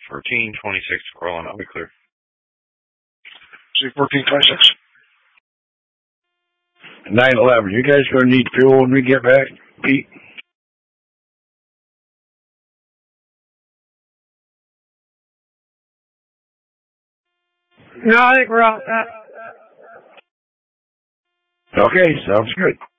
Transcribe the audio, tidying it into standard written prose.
1426 Corlin, I'll be clear. C1426. 911. You guys going to need fuel when we get back, Pete? No, I think we're all set. Okay, sounds good.